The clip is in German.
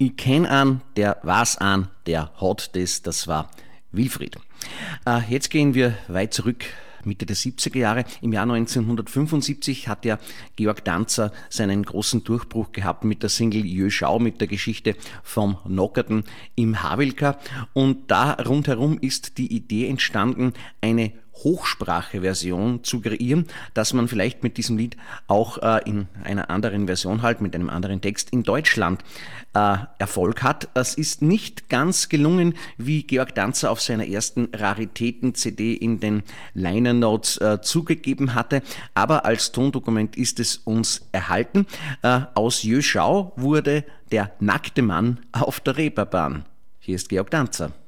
Ich kenn an, der war's an, der hat das war Wilfried. Jetzt gehen wir weit zurück, Mitte der 70er Jahre. Im Jahr 1975 hat ja Georg Danzer seinen großen Durchbruch gehabt mit der Single Jö Schau, mit der Geschichte vom Nockerten im Havelka. Und da rundherum ist die Idee entstanden, eine Hochsprache-Version zu kreieren, dass man vielleicht mit diesem Lied auch in einer anderen Version halt, mit einem anderen Text in Deutschland Erfolg hat. Es ist nicht ganz gelungen, wie Georg Danzer auf seiner ersten Raritäten-CD in den Liner Notes zugegeben hatte, aber als Tondokument ist es uns erhalten. Aus Jö Schau wurde der nackte Mann auf der Reeperbahn. Hier ist Georg Danzer.